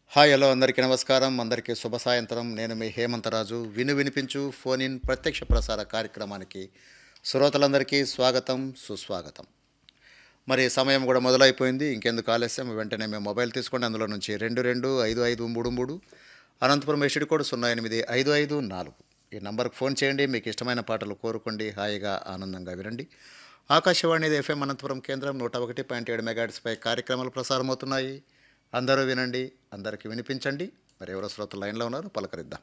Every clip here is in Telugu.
హాయ్ హలో అందరికీ నమస్కారం. అందరికీ శుభ సాయంత్రం. నేను మీ హేమంతరాజు. వినిపించు ఫోన్ ఇన్ ప్రత్యక్ష ప్రసార కార్యక్రమానికి శ్రోతలందరికీ స్వాగతం, సుస్వాగతం. మరి సమయం కూడా మొదలైపోయింది. ఇంకెందుకు ఆలస్యం, వెంటనే మేము మొబైల్ తీసుకోండి. అందులో నుంచి 225533 అనంతపురం ఎస్టీడీ కోడ్ 08554 ఈ నంబర్కి ఫోన్ చేయండి. మీకు ఇష్టమైన పాటలు కోరుకోండి, హాయిగా ఆనందంగా వినండి. ఆకాశవాణి ఎఫ్ఎం అనంతపురం కేంద్రం 101.7 మెగాహెర్ట్జ్పై కార్యక్రమాలు ప్రసారమవుతున్నాయి. అందరూ వినండి, అందరికీ వినిపించండి. మరి ఎవరో శ్రోతలు లైన్లో ఉన్నారు, పలకరిద్దాం.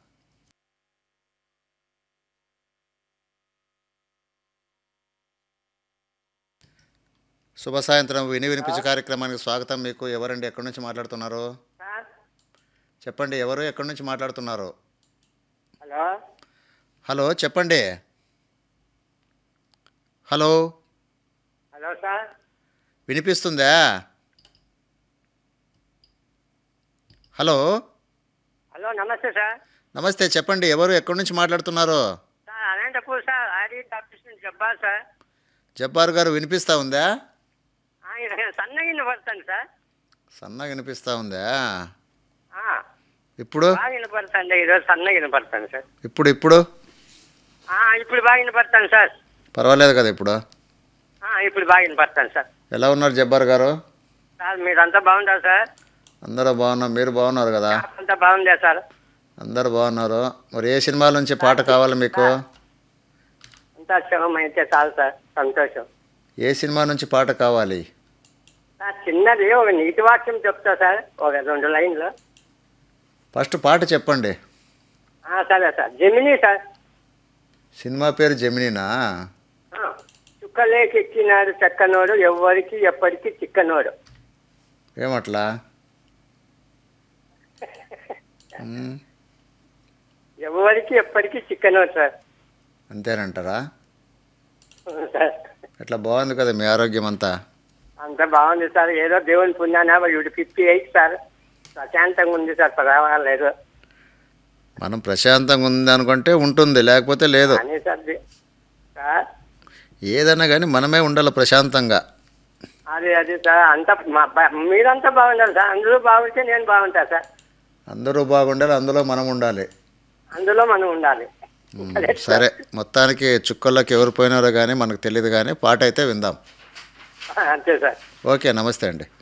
శుభ సాయంత్రం. వినిపించే కార్యక్రమానికి స్వాగతం. మీకు ఎవరండి, ఎక్కడి నుంచి మాట్లాడుతున్నారు? సార్ చెప్పండి, ఎవరు ఎక్కడి నుంచి మాట్లాడుతున్నారు? హలో హలో, చెప్పండి. హలో, హలో సార్ వినిపిస్తుందా? హలో, హలో నమస్తే సార్. నమస్తే. చెప్పండి, ఎవరు ఎక్కడి నుంచి మాట్లాడుతున్నారు? సార్ అనంతపూర్ సార్, ఆడి డాక్టర్ జబ్బార్ సార్. జబ్బార్ గారు, వినిపిస్తూ ఉందా? సన్నగా వినపడతాను సార్. సన్నగా వినిపిస్తూ ఉందా? ఆ, ఇప్పుడు బాగా వినపడతాండి. ఈరోజు సన్నగా వినపడతాను సార్. ఇప్పుడు ఇప్పుడు ఇప్పుడు బాగా వినపడతాను సార్. పర్వాలేదు కదా ఇప్పుడు? ఇప్పుడు బాగా వినపడతాను సార్. ఎలా ఉన్నారు జబ్బార్ గారు? సార్ మీరంతా బాగుంటారు సార్. అందరూ బాగున్నాం. మీరు బాగున్నారు కదా? అంతా బాగుందా సార్? అందరూ బాగున్నారు. మరి ఏ సినిమాల నుంచి పాట కావాలి మీకు? అంతా శుభం అయితే చాలు సార్, సంతోషం. ఏ సినిమా నుంచి పాట కావాలి? సార్ చిన్నది ఒక నీతి వాక్యం చెప్తా సార్, ఒక 2 లైన్లు. ఫస్ట్ పాట చెప్పండి. సరే సార్. జమినీ సార్. సినిమా పేరు జమినీనా? చుక్కలేకెక్కినాడు చక్కనోడు, ఎవ్వరికి ఎప్పటికీ చిక్కనోడు. ఏమట్లా? ఎవరికి ఎప్పటికీ చిక్కనోడు సార్. అంతేనంటారా? సార్ ఎట్లా బాగుంది కదా మీ ఆరోగ్యం అంతా? అంత బాగుంది సార్. ఏదో దేవుని పుణ్యాన ఇప్పుడు 58 సార్. ప్రశాంతంగా ఉంది సార్, పర్వాలేదు. మనం ప్రశాంతంగా ఉంది అనుకుంటే ఉంటుంది, లేకపోతే లేదు. అని సార్ సార్ ఏదైనా కానీ మనమే ఉండాలి ప్రశాంతంగా. అది సార్. అంతా మీరంతా బాగుండాలి సార్. అందులో బాగుంటే నేను బాగుంటా సార్. అందరూ బాగుండాలి, అందులో మనం ఉండాలి. అందులో మనం ఉండాలి. సరే, మొత్తానికి చుక్కల్లోకి ఎవరు పోయినారో కానీ మనకు తెలియదు, కానీ పాట అయితే విందాం. అంతే సార్. ఓకే, నమస్తే అండి.